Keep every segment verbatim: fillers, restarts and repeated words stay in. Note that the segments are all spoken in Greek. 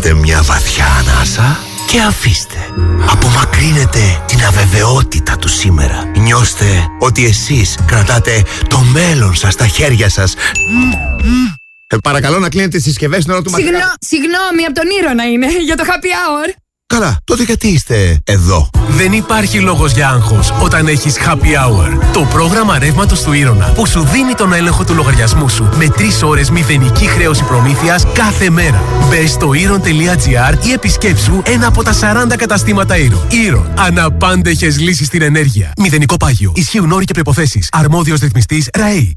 Πάρτε μια βαθιά ανάσα και αφήστε. Απομακρύνετε την αβεβαιότητα του σήμερα. Νιώστε ότι εσείς κρατάτε το μέλλον σας στα χέρια σας. Ε, παρακαλώ να κλείνετε τις συσκευές στην ώρα του Συγνώ, μαθήματος. Συγγνώμη, από τον Ήρωνα είναι, για το happy hour. Καλά, τότε γιατί είστε εδώ? Δεν υπάρχει λόγος για άγχος όταν έχεις happy hour. Το πρόγραμμα ρεύματος του Ήρωνα που σου δίνει τον έλεγχο του λογαριασμού σου με τρεις ώρες μηδενική χρέωση προμήθειας κάθε μέρα. Μπες στο ήρων τελεία τζι άρ ή επισκέψου ένα από τα σαράντα καταστήματα Ήρων. Ήρων. Αναπάντεχες λύσεις στην ενέργεια. Μηδενικό πάγιο. Ισχύουν όροι και προϋποθέσεις. Αρμόδιος ρυθμιστής ΡΑΕΗ.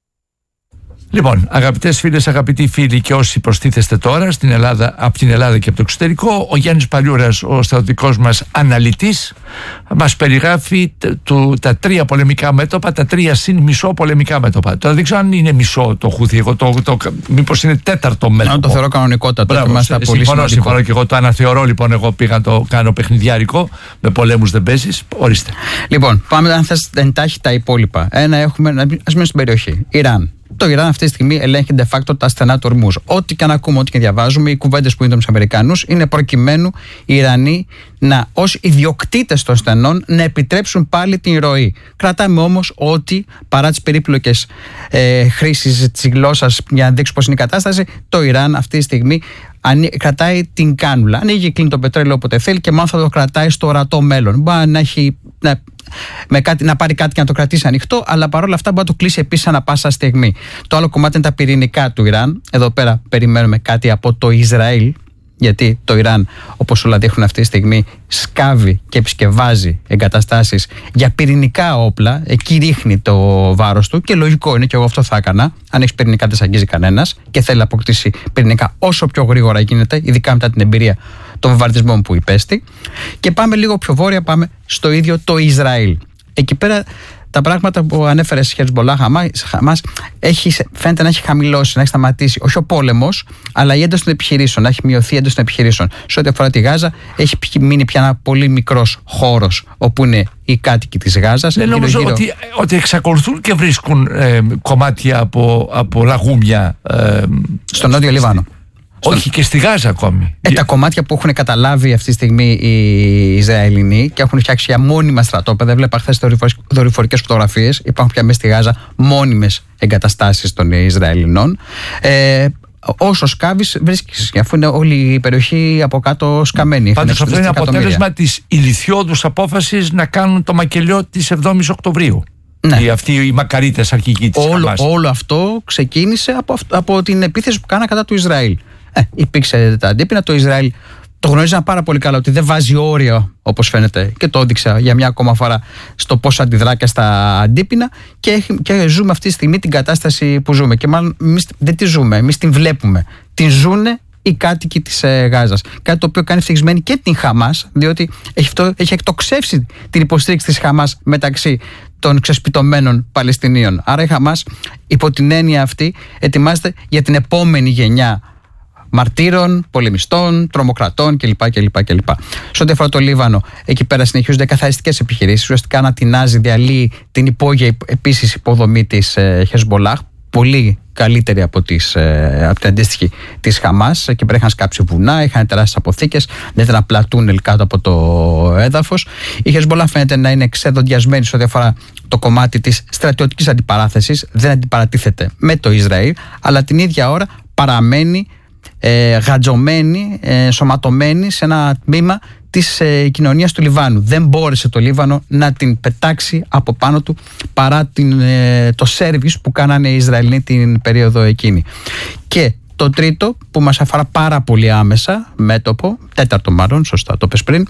Λοιπόν, αγαπητές φίλες, αγαπητοί φίλοι και όσοι προστίθεστε τώρα στην Ελλάδα, από την Ελλάδα και από το εξωτερικό, ο Γιάννης Παλιούρας, ο στρατιωτικός μας αναλυτής, μας περιγράφει του, τα τρία πολεμικά μέτωπα, τα τρία συν μισό πολεμικά μέτωπα. Τώρα δεν ξέρω αν είναι μισό το Χούθι, εγώ το, το, μήπως είναι τέταρτο μέτωπο. Αν το θεωρώ κανονικότατο. Μπράβο, συμφωνώ, συμφωνώ και εγώ το αναθεωρώ, λοιπόν, εγώ πήγα να το κάνω παιχνιδιάρικο, με πολέμους δεν παίζεις, ορίστε. Λοιπόν, πάμε αν θες εντάχει τα υπόλοιπα. Ένα έχουμε, ας μείνουμε στην περιοχή. Ιράν. Το Ιράν αυτή τη στιγμή ελέγχει de facto τα στενά του Ορμούζ. Ό,τι και αν ακούμε, ό,τι και διαβάζουμε, οι κουβέντες που γίνονται με τους Αμερικανούς είναι προκειμένου οι Ιρανοί να, ως ιδιοκτήτες των στενών, να επιτρέψουν πάλι την ροή. Κρατάμε όμως ότι παρά τις περίπλοκες ε, χρήσεις της γλώσσας για να δείξουμε πώς είναι η κατάσταση, το Ιράν αυτή τη στιγμή κρατάει την κάνουλα. Ανοίγει, κλείνει το πετρέλαιο όποτε θέλει και μάλλον θα το κρατάει στο ορατό μέλλον. Μπορεί να έχει. Να, με κάτι, να πάρει κάτι και να το κρατήσει ανοιχτό, αλλά παρόλα αυτά μπορεί να το κλείσει επίσης ανά πάσα στιγμή. Το άλλο κομμάτι είναι τα πυρηνικά του Ιράν. Εδώ πέρα περιμένουμε κάτι από το Ισραήλ, γιατί το Ιράν, όπως όλα δείχνουν αυτή τη στιγμή, σκάβει και επισκευάζει εγκαταστάσεις για πυρηνικά όπλα. Εκεί ρίχνει το βάρος του και λογικό είναι, και εγώ αυτό θα έκανα. Αν έχει πυρηνικά, δεν σε αγγίζει κανένας και θέλει να αποκτήσει πυρηνικά όσο πιο γρήγορα γίνεται, ειδικά μετά την εμπειρία των βομβαρδισμών που υπέστη. Και πάμε λίγο πιο βόρεια, πάμε στο ίδιο το Ισραήλ. Εκεί πέρα τα πράγματα που ανέφερε Χεζμπολάχ, Χαμάς, φαίνεται να έχει χαμηλώσει, να έχει σταματήσει. Όχι ο πόλεμος, αλλά η ένταση των επιχειρήσεων. Να έχει μειωθεί η ένταση των επιχειρήσεων. Σε ό,τι αφορά τη Γάζα, έχει μείνει πια ένα πολύ μικρός χώρος όπου είναι οι κάτοικοι της Γάζας. Δεν νομίζω γύρω... ότι, ότι εξακολουθούν και βρίσκουν ε, κομμάτια από, από λαγούμια ε, στο νότιο Λίβανο. Όχι, στον... και στη Γάζα ακόμη. Ε, τα κομμάτια που έχουν καταλάβει αυτή τη στιγμή οι Ισραηλινοί και έχουν φτιάξει για μόνιμα στρατόπεδα. Έβλεπα χθες δορυφορικές φωτογραφίες. Υπάρχουν πια μέσα στη Γάζα μόνιμες εγκαταστάσεις των Ισραηλινών. Ε, όσο σκάβεις βρίσκεις, αφού είναι όλη η περιοχή από κάτω σκαμμένη. Πάντως αυτό είναι αποτέλεσμα της ηλιθιώδους απόφασης να κάνουν το μακελιό της εβδόμης Οκτωβρίου. Ναι. Οι, αυτοί οι μακαρίτες αρχικοί της όλο, Χαμάς. Όλο αυτό ξεκίνησε από, από την επίθεση που κάνα κατά του Ισραήλ. Ε, υπήρξε τα αντίπεινα. Το Ισραήλ το γνωρίζαν πάρα πολύ καλά ότι δεν βάζει όρια, όπως φαίνεται, και το έδειξα για μια ακόμα φορά στο πώς αντιδρά και στα αντίπεινα. Και, και ζούμε αυτή τη στιγμή την κατάσταση που ζούμε. Και μάλλον εμείς δεν τη ζούμε, εμείς την βλέπουμε. Την ζούνε οι κάτοικοι της ε, Γάζας. Κάτι το οποίο κάνει ευτυχισμένη και την Χαμάς, διότι έχει, αυτό, έχει εκτοξεύσει την υποστήριξη της Χαμάς μεταξύ των ξεσπιτωμένων Παλαιστινίων. Άρα η Χαμάς, υπό την έννοια αυτή, ετοιμάζεται για την επόμενη γενιά μαρτύρων, πολεμιστών, τρομοκρατών κλπ. κλπ, κλπ. Σε ό,τι αφορά το Λίβανο, εκεί πέρα συνεχίζονται καθαριστικές επιχειρήσεις. Ουσιαστικά ανατινάζει, διαλύει την υπόγεια επίσης υποδομή της ε, Χεσμπολάχ, πολύ καλύτερη από, τις, ε, από την αντίστοιχη της Χαμάς. Εκεί πέρα είχαν σκάψει βουνά, είχαν τεράστιες αποθήκες, δεν ήταν απλά τούνελ κάτω από το έδαφος. Η Χεσμπολάχ φαίνεται να είναι ξεδοντιασμένη σε ό,τι αφορά το κομμάτι της στρατιωτικής αντιπαράθεσης, δεν αντιπαρατίθεται με το Ισραήλ, αλλά την ίδια ώρα παραμένει ε, γατζωμένη, ε, σωματωμένη σε ένα τμήμα της ε, κοινωνίας του Λιβάνου. Δεν μπόρεσε το Λίβανο να την πετάξει από πάνω του παρά την, ε, το σέρβις που κάνανε οι Ισραηλοί την περίοδο εκείνη. Και το τρίτο που μας αφορά πάρα πολύ άμεσα μέτωπο, τέταρτο μάλλον, σωστά το πες πριν,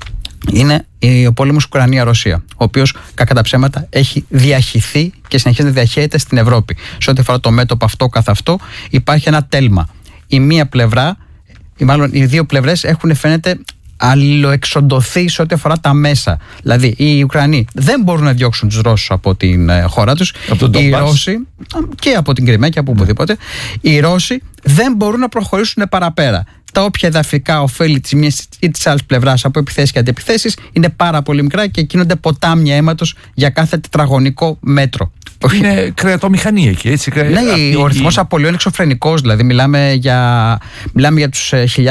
είναι ο πόλεμος Ουκρανία-Ρωσία, ο οποίος κακά τα ψέματα έχει διαχυθεί και συνεχίζει να διαχέεται στην Ευρώπη. Σε ό,τι αφορά το μέτωπο αυτό καθ' αυτό, υπάρχει ένα τέλμα. Η μία πλευρά, ή μάλλον οι δύο πλευρές έχουν, φαίνεται, αλληλοεξοντωθεί σε ό,τι αφορά τα μέσα. Δηλαδή οι Ουκρανοί δεν μπορούν να διώξουν τους Ρώσους από την ε, χώρα τους. Οι Ρώσοι, και από την Κριμαία και από οπουδήποτε, οι Ρώσοι δεν μπορούν να προχωρήσουν παραπέρα. Τα όποια εδαφικά ωφέλη της μιας ή της άλλης πλευράς από επιθέσεις και αντιεπιθέσεις είναι πάρα πολύ μικρά και γίνονται ποτάμια αίματος για κάθε τετραγωνικό μέτρο. Είναι κρεατομηχανία εκεί, έτσι. Ναι, αυτή, ο ρυθμός η... απολειών είναι εξωφρενικός. Δηλαδή, μιλάμε για, μιλάμε για τους χιλιάδες